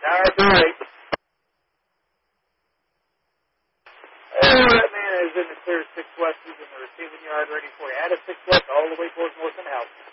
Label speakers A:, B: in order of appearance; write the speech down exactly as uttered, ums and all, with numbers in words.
A: That's right. Oh, that man is in the clear six west. He's in the receiving yard ready for you. Add a six west all the way towards North and House.